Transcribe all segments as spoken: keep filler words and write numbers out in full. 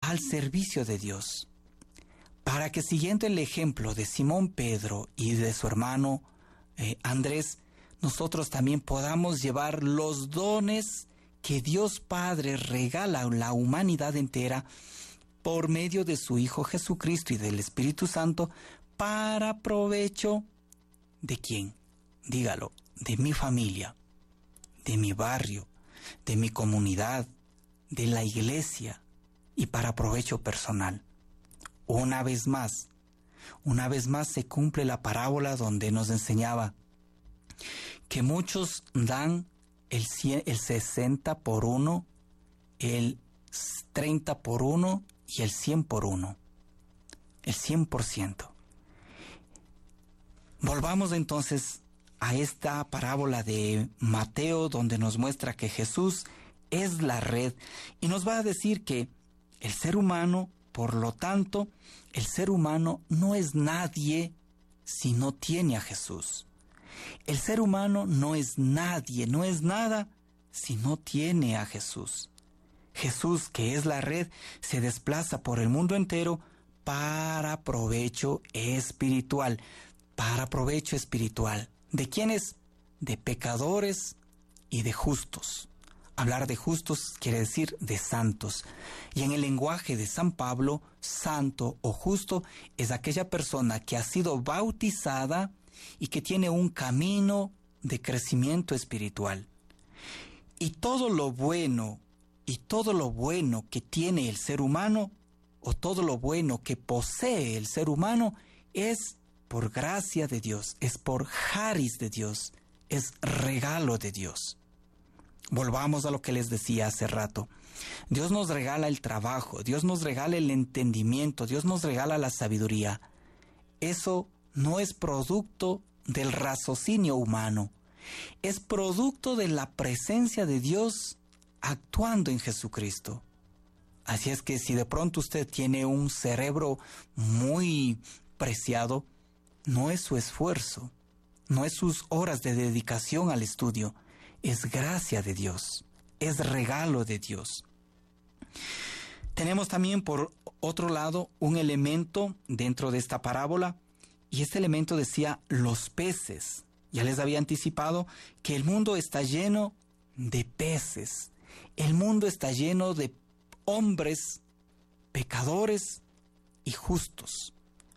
al servicio de Dios, para que siguiendo el ejemplo de Simón Pedro y de su hermano eh, Andrés, nosotros también podamos llevar los dones que Dios Padre regala a la humanidad entera por medio de su Hijo Jesucristo y del Espíritu Santo, para provecho ¿de quién? Dígalo, de mi familia, de mi barrio, de mi comunidad, de la iglesia y para provecho personal. Una vez más, una vez más se cumple la parábola donde nos enseñaba que muchos dan el, cien, el sesenta por uno, el treinta por uno y el cien por uno, el cien por ciento. Volvamos entonces a esta parábola de Mateo, donde nos muestra que Jesús es la red y nos va a decir que el ser humano, por lo tanto, el ser humano no es nadie si no tiene a Jesús. El ser humano no es nadie, no es nada si no tiene a Jesús. Jesús, que es la red, se desplaza por el mundo entero para provecho espiritual, para provecho espiritual. ¿De quiénes? De pecadores y de justos. Hablar de justos quiere decir de santos. Y en el lenguaje de San Pablo, santo o justo es aquella persona que ha sido bautizada y que tiene un camino de crecimiento espiritual. Y todo lo bueno, y todo lo bueno que tiene el ser humano, o todo lo bueno que posee el ser humano, es por gracia de Dios, es por charis de Dios, es regalo de Dios. Volvamos a lo que les decía hace rato. Dios nos regala el trabajo, Dios nos regala el entendimiento, Dios nos regala la sabiduría. Eso no es producto del raciocinio humano, es producto de la presencia de Dios actuando en Jesucristo. Así es que si de pronto usted tiene un cerebro muy preciado, no es su esfuerzo, no es sus horas de dedicación al estudio, es gracia de Dios, es regalo de Dios. Tenemos también por otro lado un elemento dentro de esta parábola, y este elemento decía los peces. Ya les había anticipado que el mundo está lleno de peces, el mundo está lleno de hombres pecadores y justos,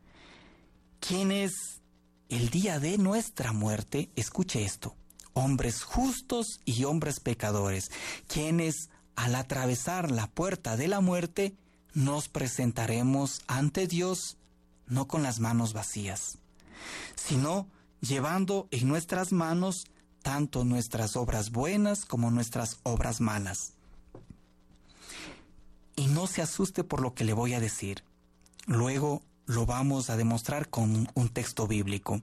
quienes el día de nuestra muerte, escuche esto, hombres justos y hombres pecadores, quienes al atravesar la puerta de la muerte nos presentaremos ante Dios no con las manos vacías, sino llevando en nuestras manos tanto nuestras obras buenas como nuestras obras malas. Y no se asuste por lo que le voy a decir. Luego lo vamos a demostrar con un texto bíblico.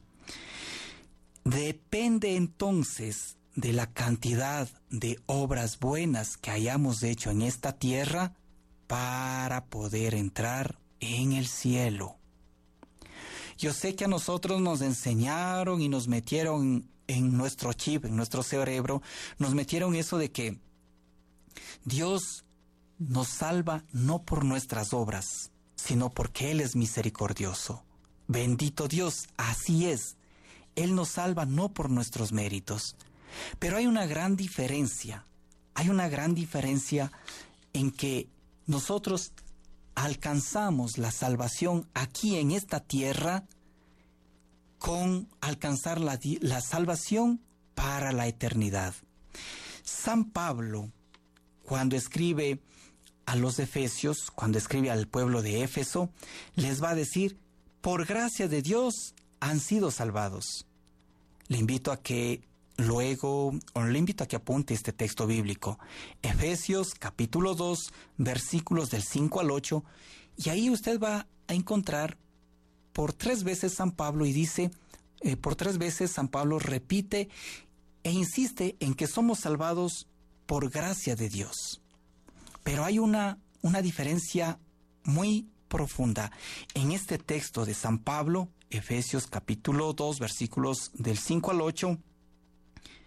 Depende entonces de la cantidad de obras buenas que hayamos hecho en esta tierra para poder entrar en el cielo. Yo sé que a nosotros nos enseñaron y nos metieron en nuestro chip, en nuestro cerebro, nos metieron eso de que Dios nos salva no por nuestras obras, sino porque Él es misericordioso. Bendito Dios, así es. Él nos salva no por nuestros méritos. Pero hay una gran diferencia, hay una gran diferencia en que nosotros alcanzamos la salvación aquí en esta tierra con alcanzar la, la salvación para la eternidad. San Pablo, cuando escribe a los Efesios, cuando escribe al pueblo de Éfeso, les va a decir, por gracia de Dios han sido salvados. Le invito a que luego, o le invito a que apunte este texto bíblico, Efesios capítulo dos, versículos del cinco al ocho, y ahí usted va a encontrar por tres veces San Pablo y dice, eh, por tres veces San Pablo repite e insiste en que somos salvados por gracia de Dios. Pero hay una, una diferencia muy profunda en este texto de San Pablo, Efesios capítulo dos, versículos del cinco al ocho,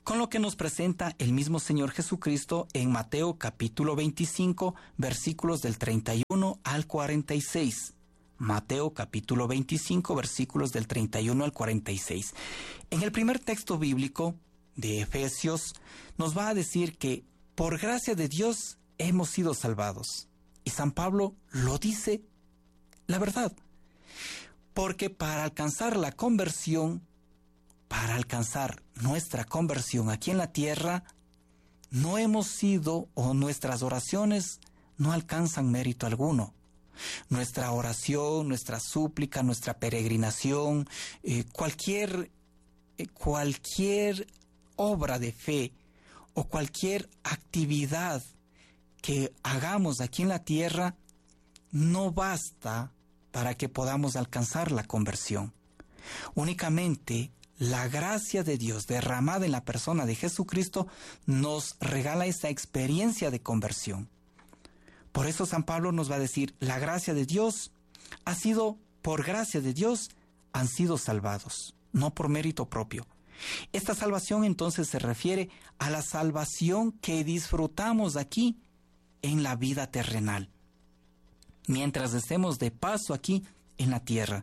con lo que nos presenta el mismo Señor Jesucristo en Mateo capítulo veinticinco, versículos del treinta y uno al cuarenta y seis. Mateo capítulo veinticinco, versículos del treinta y uno al cuarenta y seis. En el primer texto bíblico de Efesios nos va a decir que por gracia de Dios hemos sido salvados. Y San Pablo lo dice la verdad. Porque para alcanzar la conversión, para alcanzar nuestra conversión aquí en la tierra, no hemos sido o nuestras oraciones no alcanzan mérito alguno. Nuestra oración, nuestra súplica, nuestra peregrinación, eh, cualquier, eh, cualquier obra de fe o cualquier actividad que hagamos aquí en la tierra no basta para que podamos alcanzar la conversión. Únicamente la gracia de Dios derramada en la persona de Jesucristo nos regala esa experiencia de conversión. Por eso San Pablo nos va a decir, la gracia de Dios ha sido, por gracia de Dios, han sido salvados, no por mérito propio. Esta salvación entonces se refiere a la salvación que disfrutamos aquí en la vida terrenal, mientras estemos de paso aquí en la tierra.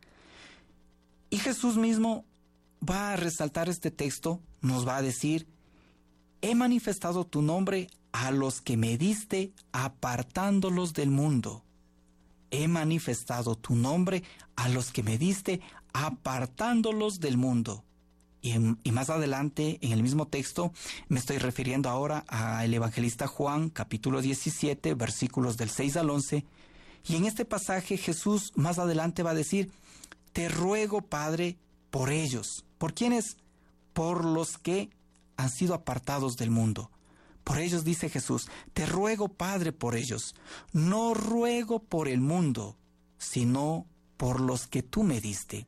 Y Jesús mismo va a resaltar este texto, nos va a decir, he manifestado tu nombre a los que me diste apartándolos del mundo. He manifestado tu nombre a los que me diste apartándolos del mundo. Y, en, y más adelante, en el mismo texto, me estoy refiriendo ahora al evangelista Juan, capítulo diecisiete, versículos del seis al once. Y en este pasaje Jesús más adelante va a decir, te ruego, Padre, por ellos. ¿Por quiénes? Por los que han sido apartados del mundo. Por ellos dice Jesús, te ruego, Padre, por ellos. No ruego por el mundo, sino por los que tú me diste.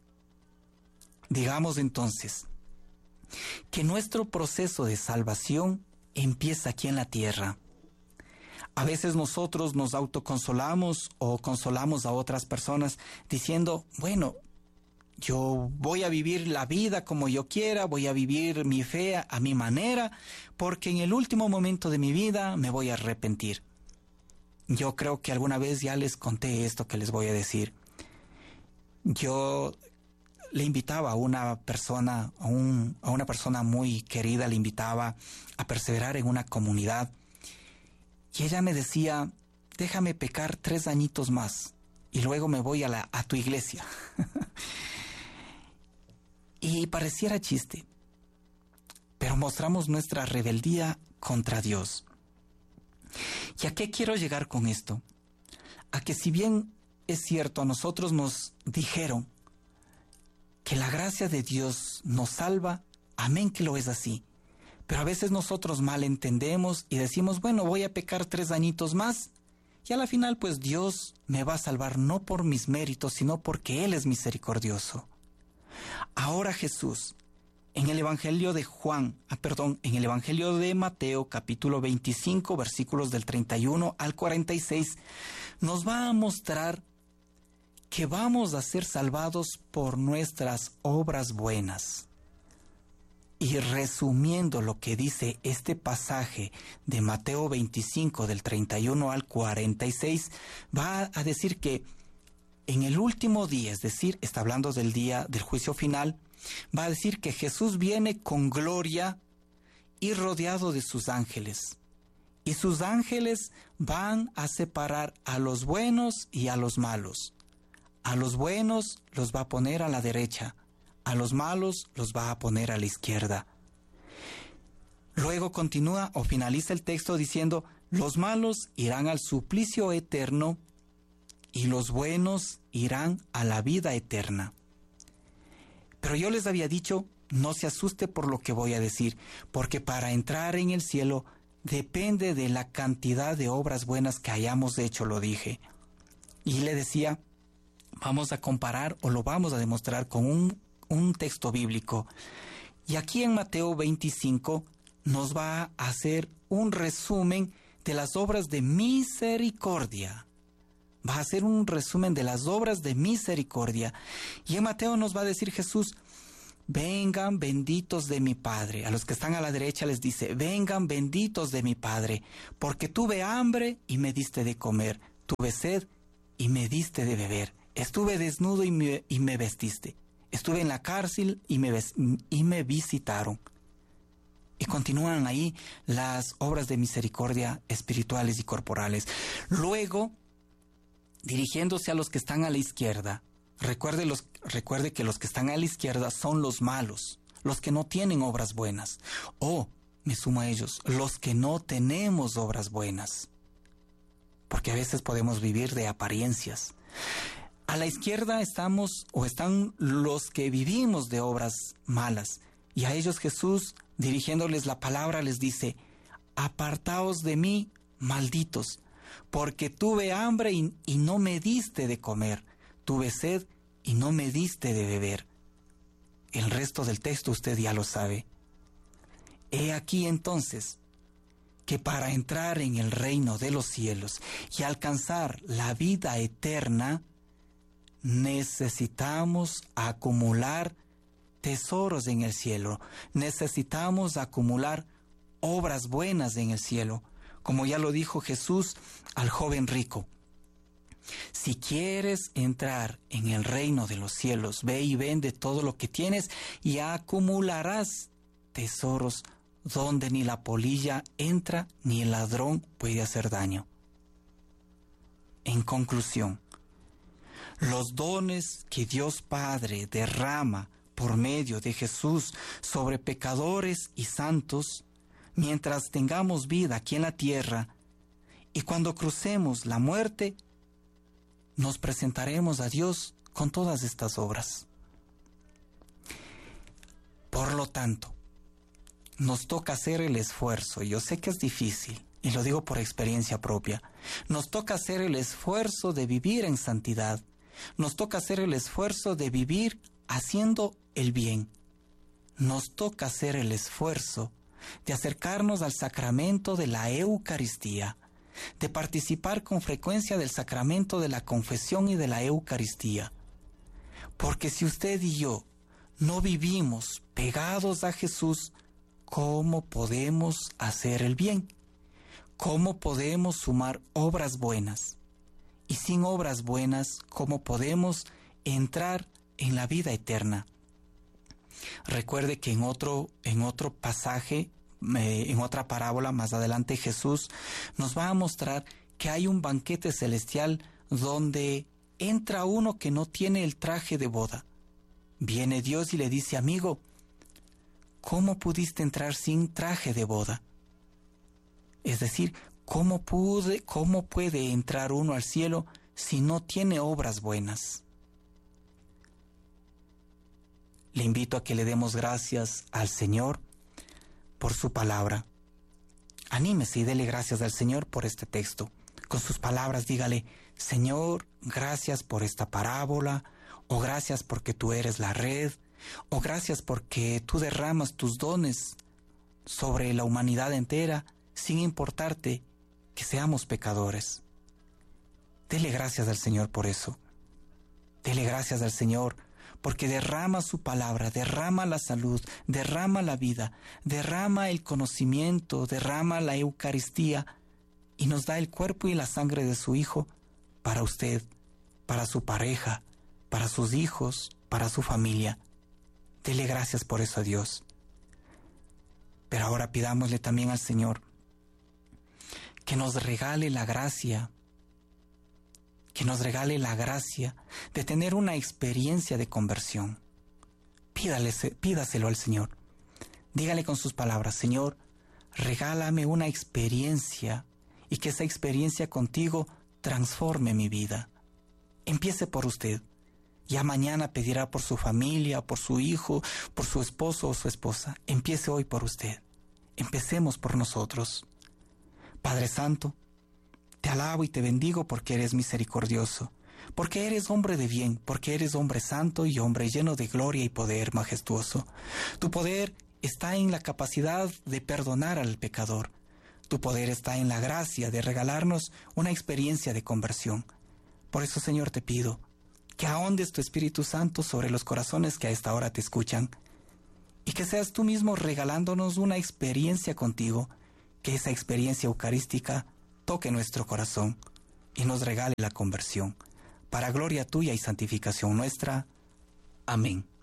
Digamos entonces que nuestro proceso de salvación empieza aquí en la tierra. A veces nosotros nos autoconsolamos o consolamos a otras personas diciendo, bueno, yo voy a vivir la vida como yo quiera, voy a vivir mi fe a mi manera, porque en el último momento de mi vida me voy a arrepentir. Yo creo que alguna vez ya les conté esto que les voy a decir. Yo le invitaba a una persona, a, un, a una persona muy querida, le invitaba a perseverar en una comunidad. Y ella me decía, déjame pecar tres añitos más y luego me voy a, la, a tu iglesia. Y pareciera chiste, pero mostramos nuestra rebeldía contra Dios. ¿Y a qué quiero llegar con esto? A que si bien es cierto, a nosotros nos dijeron que la gracia de Dios nos salva, amén que lo es así. Pero a veces nosotros mal entendemos y decimos, bueno, voy a pecar tres añitos más y a la final pues Dios me va a salvar no por mis méritos, sino porque Él es misericordioso. Ahora Jesús, en el Evangelio de Juan, ah, perdón, en el Evangelio de Mateo, capítulo veinticinco, versículos del treinta y uno al cuarenta y seis, nos va a mostrar que vamos a ser salvados por nuestras obras buenas. Y resumiendo lo que dice este pasaje de Mateo veinticinco, del treinta y uno al cuarenta y seis, va a decir que en el último día, es decir, está hablando del día del juicio final, va a decir que Jesús viene con gloria y rodeado de sus ángeles. Y sus ángeles van a separar a los buenos y a los malos. A los buenos los va a poner a la derecha, a los malos los va a poner a la izquierda. Luego continúa o finaliza el texto diciendo, los malos irán al suplicio eterno y los buenos irán a la vida eterna. Pero yo les había dicho, no se asuste por lo que voy a decir, porque para entrar en el cielo depende de la cantidad de obras buenas que hayamos hecho, lo dije. Y le decía, vamos a comparar o lo vamos a demostrar con un, un texto bíblico. Y aquí en Mateo veinticinco nos va a hacer un resumen de las obras de misericordia. Va a hacer un resumen de las obras de misericordia. Y en Mateo nos va a decir Jesús, vengan benditos de mi Padre. A los que están a la derecha les dice, vengan benditos de mi Padre, porque tuve hambre y me diste de comer, tuve sed y me diste de beber, estuve desnudo y me, y me vestiste, estuve en la cárcel y me, y me visitaron. Y continúan ahí las obras de misericordia espirituales y corporales. Luego, dirigiéndose a los que están a la izquierda, Recuerde, los, recuerde que los que están a la izquierda son los malos, los que no tienen obras buenas. O, me sumo a ellos, los que no tenemos obras buenas. Porque a veces podemos vivir de apariencias. A la izquierda estamos o están los que vivimos de obras malas. Y a ellos Jesús, dirigiéndoles la palabra, les dice, apartaos de mí, malditos, porque tuve hambre y, y no me diste de comer. Tuve sed y no me diste de beber. El resto del texto usted ya lo sabe. He aquí entonces que para entrar en el reino de los cielos y alcanzar la vida eterna, necesitamos acumular tesoros en el cielo. Necesitamos acumular obras buenas en el cielo. Como ya lo dijo Jesús al joven rico. Si quieres entrar en el reino de los cielos, ve y vende todo lo que tienes y acumularás tesoros donde ni la polilla entra ni el ladrón puede hacer daño. En conclusión, los dones que Dios Padre derrama por medio de Jesús sobre pecadores y santos, mientras tengamos vida aquí en la tierra y cuando crucemos la muerte, nos presentaremos a Dios con todas estas obras. Por lo tanto, nos toca hacer el esfuerzo, y yo sé que es difícil, y lo digo por experiencia propia, nos toca hacer el esfuerzo de vivir en santidad, nos toca hacer el esfuerzo de vivir haciendo el bien, nos toca hacer el esfuerzo de acercarnos al sacramento de la Eucaristía, de participar con frecuencia del sacramento de la confesión y de la Eucaristía. Porque si usted y yo no vivimos pegados a Jesús, ¿cómo podemos hacer el bien? ¿Cómo podemos sumar obras buenas? Y sin obras buenas, ¿cómo podemos entrar en la vida eterna? Recuerde que en otro, en otro pasaje, en otra parábola más adelante, Jesús nos va a mostrar que hay un banquete celestial donde entra uno que no tiene el traje de boda. Viene Dios y le dice, amigo, ¿cómo pudiste entrar sin traje de boda? Es decir, ¿cómo pude, cómo puede entrar uno al cielo si no tiene obras buenas? Le invito a que le demos gracias al Señor por su palabra. Anímese y dele gracias al Señor por este texto. Con sus palabras dígale, Señor, gracias por esta parábola, o gracias porque tú eres la red, o gracias porque tú derramas tus dones sobre la humanidad entera, sin importarte que seamos pecadores. Dele gracias al Señor por eso. Dele gracias al Señor porque derrama su palabra, derrama la salud, derrama la vida, derrama el conocimiento, derrama la Eucaristía y nos da el cuerpo y la sangre de su Hijo para usted, para su pareja, para sus hijos, para su familia. Dele gracias por eso a Dios. Pero ahora pidámosle también al Señor que nos regale la gracia, que nos regale la gracia de tener una experiencia de conversión. Pídale, pídaselo al Señor. Dígale con sus palabras, Señor, regálame una experiencia y que esa experiencia contigo transforme mi vida. Empiece por usted. Ya mañana pedirá por su familia, por su hijo, por su esposo o su esposa. Empiece hoy por usted. Empecemos por nosotros. Padre Santo, te alabo y te bendigo porque eres misericordioso, porque eres hombre de bien, porque eres hombre santo y hombre lleno de gloria y poder majestuoso. Tu poder está en la capacidad de perdonar al pecador. Tu poder está en la gracia de regalarnos una experiencia de conversión. Por eso, Señor, te pido que ahondes tu Espíritu Santo sobre los corazones que a esta hora te escuchan, y que seas tú mismo regalándonos una experiencia contigo, que esa experiencia eucarística toque nuestro corazón y nos regale la conversión, para gloria tuya y santificación nuestra. Amén.